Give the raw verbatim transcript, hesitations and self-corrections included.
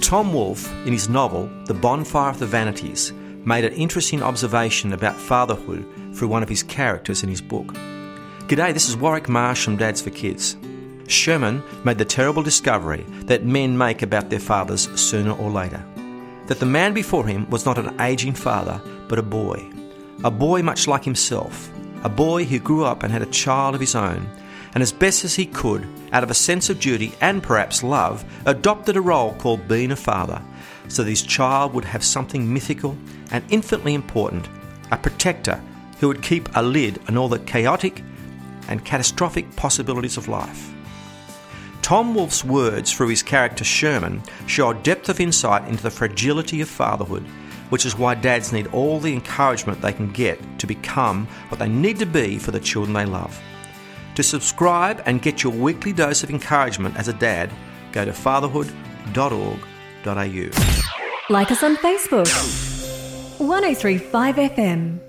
Tom Wolfe, in his novel The Bonfire of the Vanities, made an interesting observation about fatherhood through one of his characters in his book. G'day, this is Warwick Marsh from Dads for Kids. Sherman made the terrible discovery that men make about their fathers sooner or later. That the man before him was not an ageing father, but a boy. A boy much like himself. A boy who grew up and had a child of his own, and as best as he could, out of a sense of duty and perhaps love, adopted a role called being a father, so that his child would have something mythical and infinitely important, a protector who would keep a lid on all the chaotic and catastrophic possibilities of life. Tom Wolfe's words through his character Sherman show a depth of insight into the fragility of fatherhood, which is why dads need all the encouragement they can get to become what they need to be for the children they love. To subscribe and get your weekly dose of encouragement as a dad, go to fatherhood dot org dot a u. Like us on Facebook. one oh three point five F M.